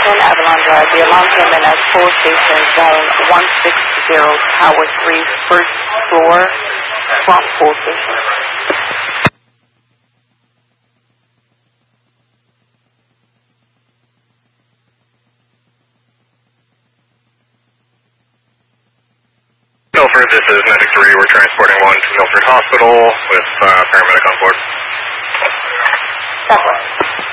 10 Avalon Drive. The alarm came in as full station zone 160, Tower 3, first floor, from full station. Milford, this is Medic 3. We're transporting 1 to Milford Hospital with paramedic on board. That's right.